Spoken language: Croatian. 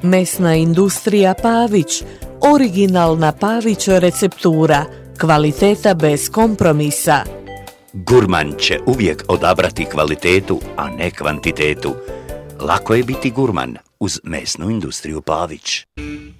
Mesna industrija Pavić, originalna Pavić receptura, kvaliteta bez kompromisa. Gurman će uvijek odabrati kvalitetu, a ne kvantitetu. Lako je biti gurman uz mesnu industriju Pavić.